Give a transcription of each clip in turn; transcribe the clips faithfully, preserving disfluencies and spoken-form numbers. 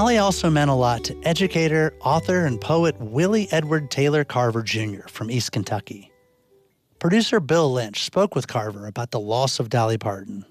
Dolly also meant a lot to educator, author, and poet Willie Edward Taylor Carver Junior from East Kentucky. Producer Bill Lynch spoke with Carver about the loss of Dolly Parton.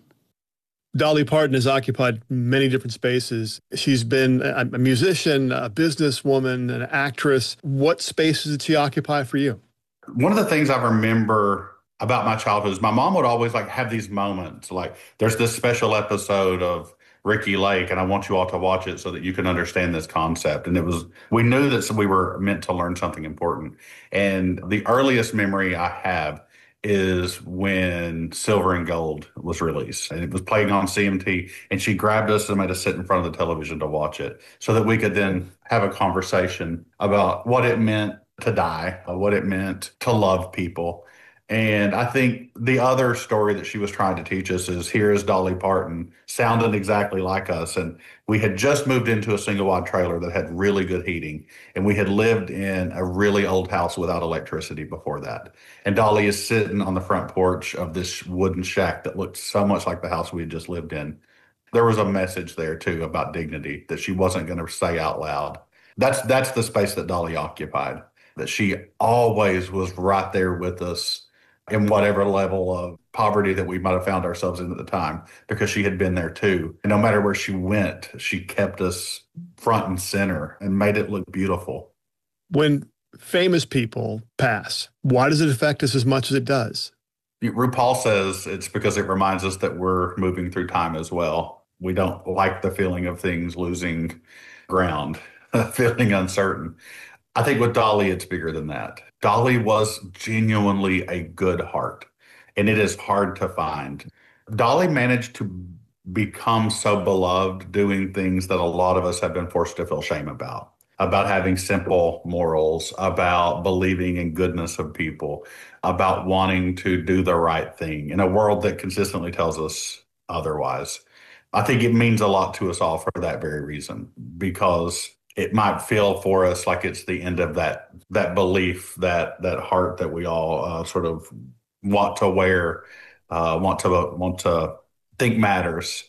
Dolly Parton has occupied many different spaces. She's been a, a musician, a businesswoman, an actress. What spaces did she occupy for you? One of the things I remember about my childhood is my mom would always like have these moments. Like there's this special episode of Ricky Lake, and I want you all to watch it so that you can understand this concept. And it was, we knew that we were meant to learn something important. And the earliest memory I have is when Silver and Gold was released. And it was playing on C M T, and she grabbed us and made us sit in front of the television to watch it so that we could then have a conversation about what it meant to die, what it meant to love people. And I think the other story that she was trying to teach us is here is Dolly Parton sounding exactly like us. And we had just moved into a single wide trailer that had really good heating. And we had lived in a really old house without electricity before that. And Dolly is sitting on the front porch of this wooden shack that looked so much like the house we had just lived in. There was a message there too about dignity that she wasn't going to say out loud. That's, that's the space that Dolly occupied, that she always was right there with us in whatever level of poverty that we might have found ourselves in at the time, because she had been there too. And no matter where she went, she kept us front and center and made it look beautiful. When famous people pass, why does it affect us as much as it does? RuPaul says it's because it reminds us that we're moving through time as well. We don't like the feeling of things losing ground, feeling uncertain. I think with Dolly, it's bigger than that. Dolly was genuinely a good heart, and it is hard to find. Dolly managed to become so beloved doing things that a lot of us have been forced to feel shame about, about having simple morals, about believing in goodness of people, about wanting to do the right thing in a world that consistently tells us otherwise. I think it means a lot to us all for that very reason, because it might feel for us like it's the end of that that belief, that that heart that we all uh, sort of want to wear, uh, want to want to think matters.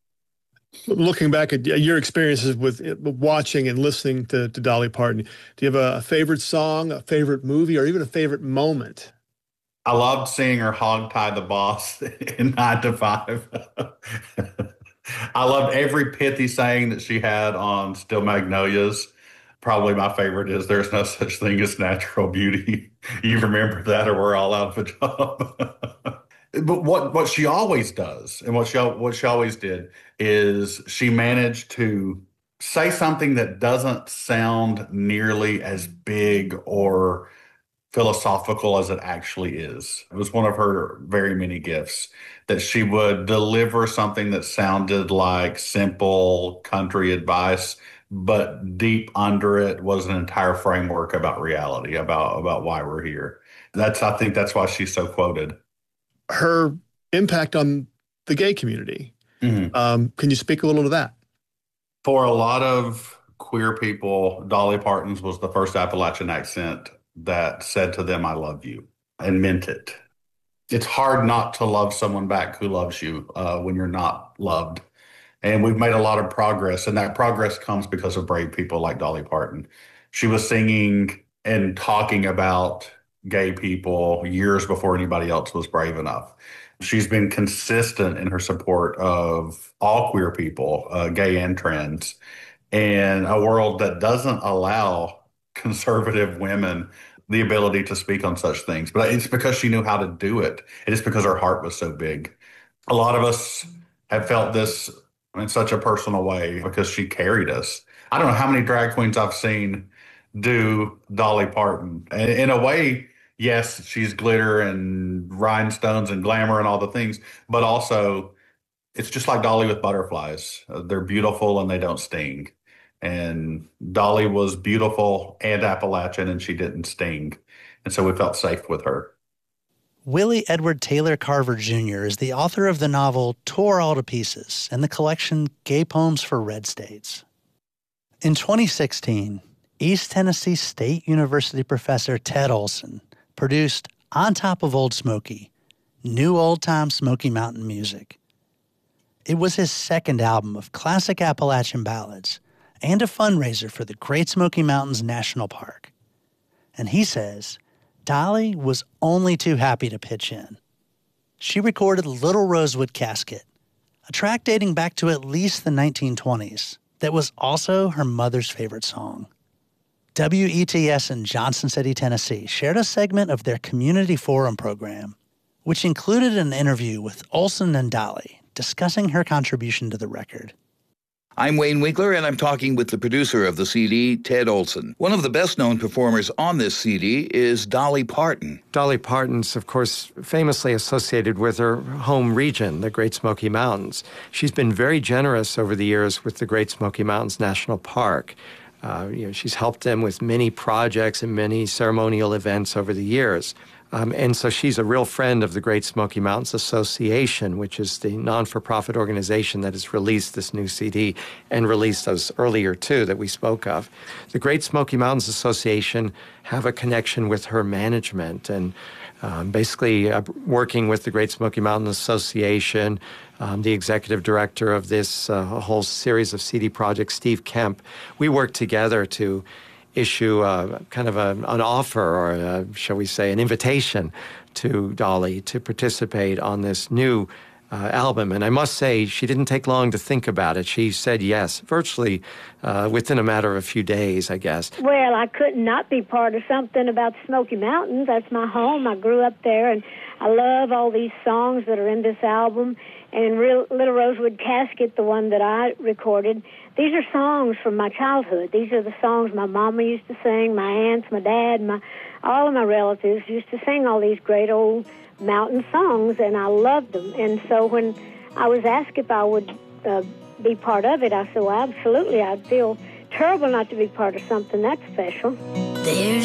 Looking back at your experiences with watching and listening to, to Dolly Parton, do you have a favorite song, a favorite movie, or even a favorite moment? I loved seeing her hogtie the boss in nine to five. I loved every pithy saying that she had on Still Magnolias. Probably my favorite is there's no such thing as natural beauty. You remember that, or we're all out of a job. But what, what she always does, and what she, what she always did, is she managed to say something that doesn't sound nearly as big or philosophical as it actually is. It was one of her very many gifts, that she would deliver something that sounded like simple country advice, but deep under it was an entire framework about reality, about, about why we're here. That's, I think that's why she's so quoted. Her impact on the gay community. Mm-hmm. Um, can you speak a little to that? For a lot of queer people, Dolly Parton's was the first Appalachian accent that said to them, I love you, and meant it. It's hard not to love someone back who loves you uh, when you're not loved. And we've made a lot of progress, and that progress comes because of brave people like Dolly Parton. She was singing and talking about gay people years before anybody else was brave enough. She's been consistent in her support of all queer people, uh, gay and trans, in a world that doesn't allow conservative women the ability to speak on such things. But it's because she knew how to do it. It is because her heart was so big. A lot of us have felt this in such a personal way because she carried us. I don't know how many drag queens I've seen do Dolly Parton. And in a way, yes, she's glitter and rhinestones and glamour and all the things, but also it's just like Dolly with butterflies. Uh, they're beautiful and they don't sting. And Dolly was beautiful and Appalachian, and she didn't sting. And so we felt safe with her. Willie Edward Taylor Carver Junior is the author of the novel Tore All to Pieces and the collection Gay Poems for Red States. In twenty sixteen, East Tennessee State University professor Ted Olson produced On Top of Old Smoky, New Old-Time Smoky Mountain Music. It was his second album of classic Appalachian ballads, and a fundraiser for the Great Smoky Mountains National Park. And he says Dolly was only too happy to pitch in. She recorded Little Rosewood Casket, a track dating back to at least the nineteen twenties that was also her mother's favorite song. W E T S in Johnson City, Tennessee shared a segment of their community forum program, which included an interview with Olson and Dolly discussing her contribution to the record. I'm Wayne Winkler, and I'm talking with the producer of the C D, Ted Olson. One of the best-known performers on this C D is Dolly Parton. Dolly Parton's, of course, famously associated with her home region, the Great Smoky Mountains. She's been very generous over the years with the Great Smoky Mountains National Park. Uh, you know, she's helped them with many projects and many ceremonial events over the years. Um, and so she's a real friend of the Great Smoky Mountains Association, which is the non-for-profit organization that has released this new C D and released those earlier, too, that we spoke of. The Great Smoky Mountains Association have a connection with her management and um, basically uh, working with the Great Smoky Mountains Association, um, the executive director of this uh, whole series of C D projects, Steve Kemp. We work together to issue uh, kind of a, an offer or, a, shall we say, an invitation to Dolly to participate on this new uh, album. And I must say, she didn't take long to think about it. She said yes, virtually uh, within a matter of a few days, I guess. Well, I could not be part of something about the Smoky Mountains. That's my home. I grew up there, and I love all these songs that are in this album. And Real, Little Rosewood Casket, the one that I recorded, these are songs from my childhood. These are the songs my mama used to sing, my aunts, my dad, my all of my relatives used to sing all these great old mountain songs, and I loved them. And so when I was asked if I would uh, be part of it, I said, well, absolutely. I'd feel terrible not to be part of something that special. There's